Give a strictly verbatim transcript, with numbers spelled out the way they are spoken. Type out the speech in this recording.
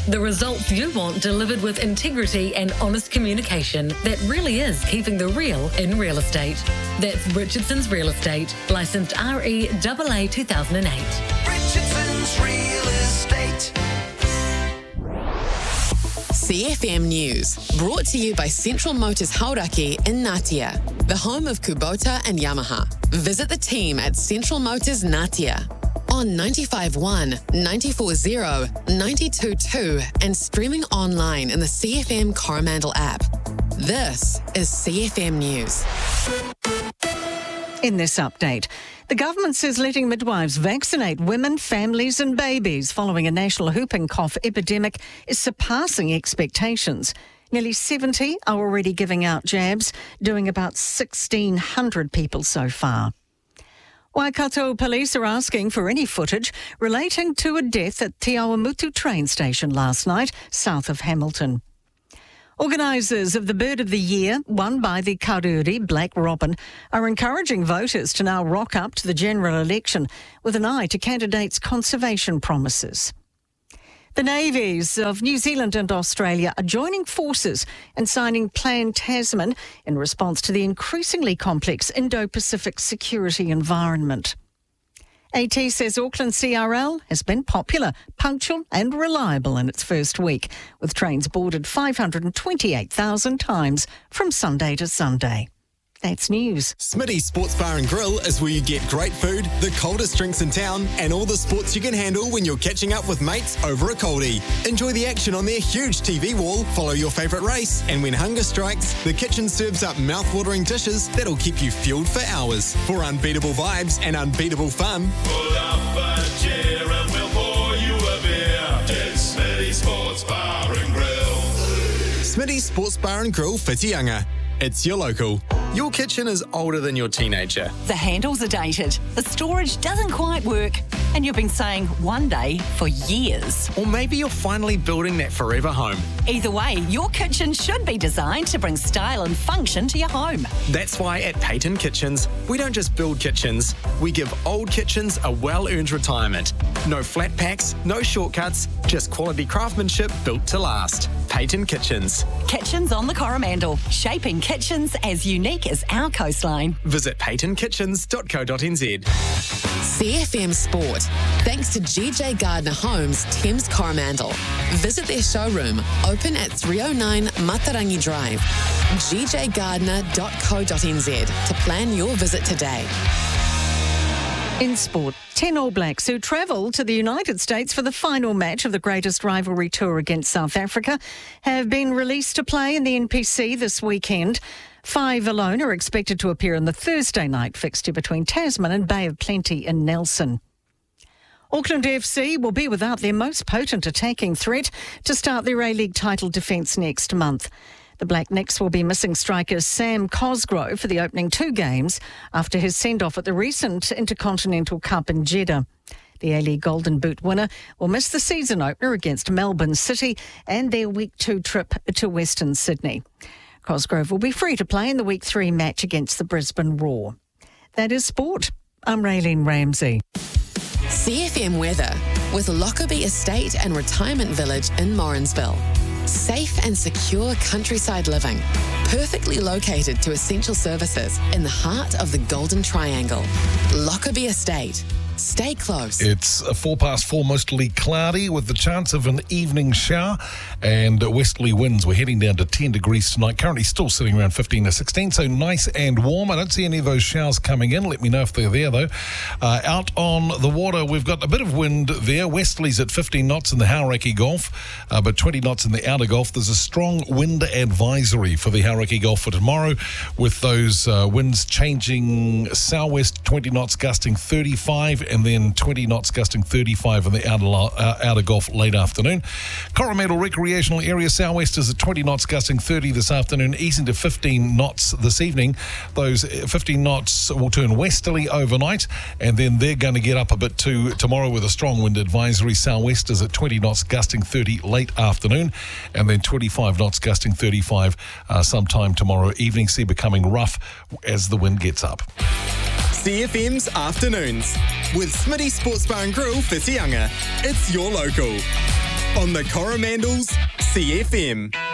The results you want delivered with integrity and honest communication that really is keeping the real in real estate. That's Richardson's Real Estate, licensed R E A A two thousand eight. Richardson's Real Estate. C F M News, brought to you by Central Motors Hauraki in Ngatea, the home of Kubota and Yamaha. Visit the team at Central Motors Ngatea on ninety-five point one, ninety-four point zero, ninety-two point two and streaming online in the C F M Coromandel app. This is C F M News. In this update, the government says letting midwives vaccinate women, families and babies following a national whooping cough epidemic is surpassing expectations. Nearly seventy are already giving out jabs, doing about sixteen hundred people so far. Waikato police are asking for any footage relating to a death at Te Awamutu train station last night, south of Hamilton. Organisers of the Bird of the Year, won by the Karuri Black Robin, are encouraging voters to now rock up to the general election with an eye to candidates' conservation promises. The navies of New Zealand and Australia are joining forces and signing Plan Tasman in response to the increasingly complex Indo-Pacific security environment. AT says Auckland C R L has been popular, punctual and reliable in its first week, with trains boarded five hundred twenty-eight thousand times from Sunday to Sunday. That's news. Smitty's Sports Bar and Grill is where you get great food, the coldest drinks in town, and all the sports you can handle when you're catching up with mates over a coldie. Enjoy the action on their huge T V wall, follow your favourite race, and when hunger strikes, the kitchen serves up mouth-watering dishes that'll keep you fueled for hours. For unbeatable vibes and unbeatable fun, pull up a chair and we'll pour you a beer. It's Smitty's Sports Bar and Grill. Smitty's Sports Bar and Grill, Whitianga. It's your local. Your kitchen is older than your teenager. The handles are dated, the storage doesn't quite work, and you've been saying one day for years. Or maybe you're finally building that forever home. Either way, your kitchen should be designed to bring style and function to your home. That's why at Payton Kitchens, we don't just build kitchens, we give old kitchens a well-earned retirement. No flat packs, no shortcuts, just quality craftsmanship built to last. Payton Kitchens. Kitchens on the Coromandel, shaping kitchens as unique as our coastline. Visit payton kitchens dot co dot n z. C F M Sport, thanks to G J Gardner Homes, Thames Coromandel. Visit their showroom, open at three oh nine Matarangi Drive. g j gardner dot co dot n z to plan your visit today. In sport, ten All Blacks who travel to the United States for the final match of the greatest rivalry tour against South Africa have been released to play in the N P C this weekend. Five alone are expected to appear in the Thursday night fixture between Tasman and Bay of Plenty in Nelson. Auckland F C will be without their most potent attacking threat to start their A-League title defence next month. The Black Knicks will be missing striker Sam Cosgrove for the opening two games after his send-off at the recent Intercontinental Cup in Jeddah. The A-League Golden Boot winner will miss the season opener against Melbourne City and their Week two trip to Western Sydney. Cosgrove will be free to play in the Week three match against the Brisbane Roar. That is sport. I'm Raylene Ramsey. C F M weather with Lockerbie Estate and Retirement Village in Morrinsville. Safe and secure countryside living, perfectly located to essential services in the heart of the Golden Triangle. Lockerbie Estate. Stay close. It's a four past four, mostly cloudy with the chance of an evening shower and westerly winds. We're heading down to ten degrees tonight. Currently still sitting around fifteen to sixteen, so nice and warm. I don't see any of those showers coming in. Let me know if they're there, though. Uh, out on the water, we've got a bit of wind there. Westerlies at fifteen knots in the Hauraki Gulf, uh, but twenty knots in the outer Gulf. There's a strong wind advisory for the Hauraki Gulf for tomorrow, with those uh, winds changing southwest, twenty knots gusting thirty-five, and then twenty knots gusting thirty-five in the outer, uh, outer Gulf late afternoon. Coromandel Recreational Area southwest is at twenty knots gusting thirty this afternoon, easing to fifteen knots this evening. Those fifteen knots will turn westerly overnight, and then they're going to get up a bit too tomorrow with a strong wind advisory. Southwest is at twenty knots gusting thirty late afternoon, and then twenty-five knots gusting thirty-five uh, sometime tomorrow evening. Sea becoming rough as the wind gets up. C F M's Afternoons with Smitty Sports Bar and Grill, Whitianga. It's your local. on the Coromandels C F M.